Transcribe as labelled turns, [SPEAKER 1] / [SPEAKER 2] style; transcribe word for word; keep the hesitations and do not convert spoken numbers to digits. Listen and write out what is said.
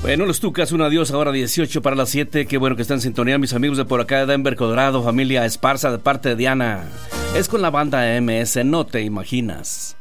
[SPEAKER 1] Bueno, los Tucas, un adiós, ahora dieciocho para las siete. Qué bueno que están en sintonía, mis amigos de por acá de Denver, Colorado, familia Esparza de parte de Diana. Es con la banda M S, no te imaginas.